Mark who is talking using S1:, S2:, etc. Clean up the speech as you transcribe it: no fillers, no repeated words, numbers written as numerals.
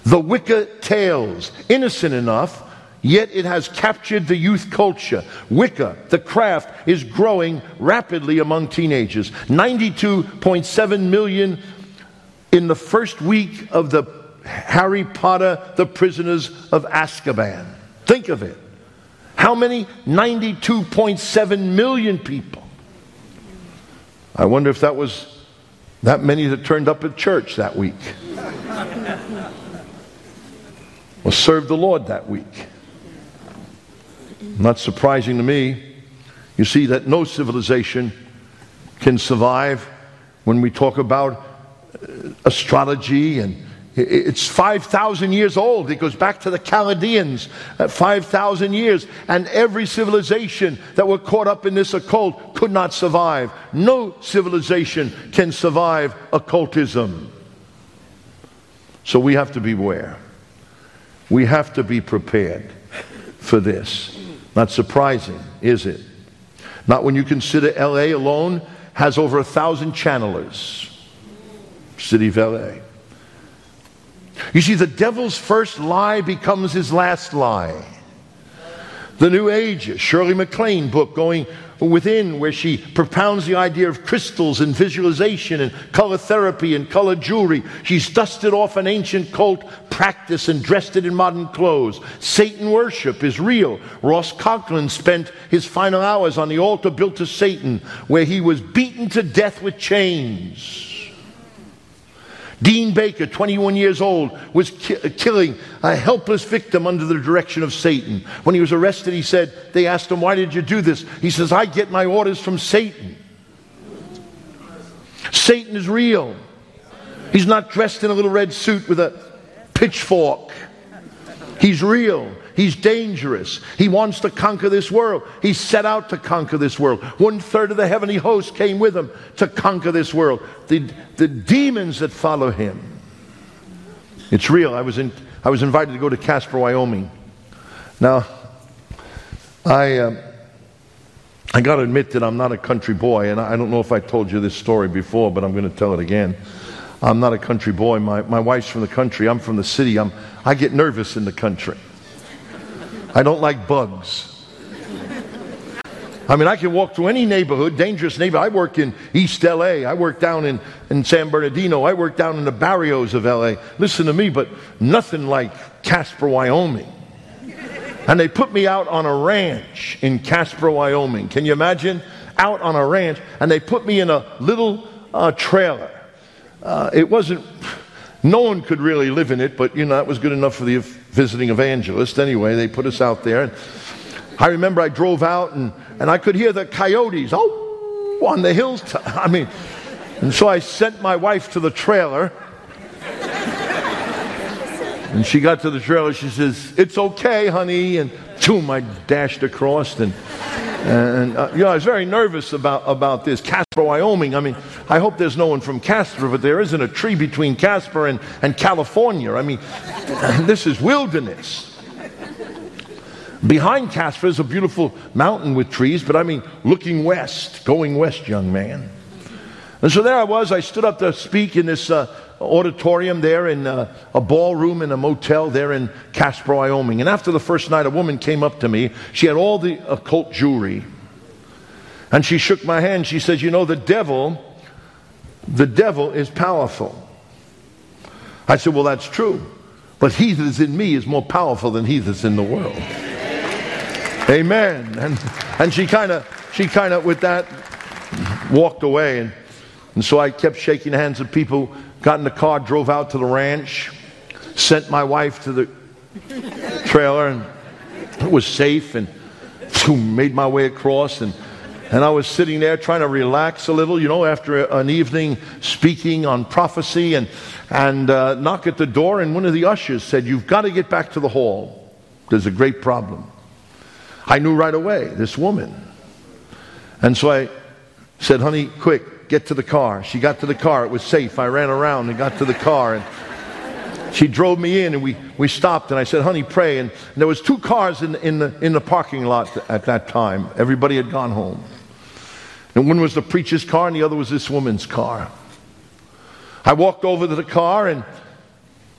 S1: The Wicca tales, innocent enough, yet it has captured the youth culture. Wicca, the craft, is growing rapidly among teenagers. 92.7 million in the first week of the Harry Potter, The Prisoners of Azkaban. Think of it. How many? 92.7 million people. I wonder if that was that many that turned up at church that week. Or served the Lord that week. Not surprising to me. You see that no civilization can survive when we talk about astrology, and it's 5,000 years old. It goes back to the Chaldeans, 5,000 years, and every civilization that were caught up in this occult could not survive. No civilization can survive occultism. So we have to beware. We have to be prepared for this. Not surprising, is it? Not when you consider LA alone has over 1,000 channelers. City of LA. You see, the devil's first lie becomes his last lie. The New Age, Shirley MacLaine book, Going Within, where she propounds the idea of crystals and visualization and color therapy and color jewelry. She's dusted off an ancient cult practice and dressed it in modern clothes. Satan worship is real. Ross Conklin spent his final hours on the altar built to Satan, where he was beaten to death with chains. Dean Baker, 21 years old, was killing a helpless victim under the direction of Satan. When he was arrested, he said, they asked him, why did you do this? He says, I get my orders from Satan. Satan is real. He's not dressed in a little red suit with a pitchfork. He's real. He's dangerous. He wants to conquer this world. He set out to conquer this world. 1/3 of the heavenly host came with him to conquer this world. The demons that follow him. It's real. I was invited to go to Casper, Wyoming. Now, I got to admit that I'm not a country boy, and I don't know if I told you this story before, but I'm going to tell it again. I'm not a country boy. My wife's from the country. I'm from the city. I get nervous in the country. I don't like bugs. I mean, I can walk through any neighborhood, dangerous neighborhood. I work in East LA. I work down in San Bernardino. I work down in the barrios of LA. Listen to me, but nothing like Casper, Wyoming. And they put me out on a ranch in Casper, Wyoming. Can you imagine? Out on a ranch, and they put me in a little trailer. It wasn't, no one could really live in it, but that was good enough for the visiting evangelist. Anyway, they put us out there. And I remember I drove out and I could hear the coyotes on the hills. And so I sent my wife to the trailer. And she got to the trailer. She says, "It's okay, honey." And boom, I dashed across. And I was very nervous about this. Casper, Wyoming. I hope there's no one from Casper, but there isn't a tree between Casper and California. This is wilderness. Behind Casper is a beautiful mountain with trees, but looking west, going west, young man. And so there I was. I stood up to speak in this auditorium there in a ballroom in a motel there in Casper, Wyoming. And after the first night, a woman came up to me. She had all the occult jewelry. And she shook my hand. She says, the devil is powerful. I said, well, that's true. But he that is in me is more powerful than he that's in the world. Amen. And she kind of with that walked away. And so I kept shaking hands with people, got in the car, drove out to the ranch, sent my wife to the trailer, and it was safe, and made my way across. And I was sitting there trying to relax a little, after an evening speaking on prophecy, and knock at the door, and one of the ushers said, "You've got to get back to the hall. There's a great problem." I knew right away, this woman. And so I said, "Honey, quick, get to the car." She got to the car. It was safe. I ran around and got to the car, and she drove me in, and we stopped, and I said, "Honey, pray." And there was 2 cars in the parking lot at that time. Everybody had gone home. And one was the preacher's car, and the other was this woman's car. I walked over to the car, and